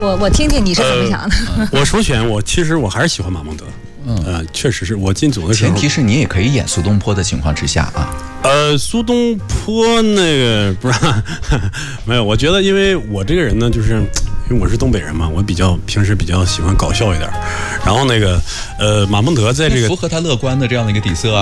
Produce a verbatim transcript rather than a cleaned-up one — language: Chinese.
我我听听你是怎么想的。 呃、我首选，我其实我还是喜欢马孟德。嗯，呃，确实是我进组的时候， 前提是你也可以演苏东坡的情况之下啊。 呃，苏东坡那个不是没有，我觉得因为我这个人呢，就是因为我是东北人嘛，我比较平时比较喜欢搞笑一点，然后那个呃，马孟德在这个符合他乐观的这样的一个底色啊。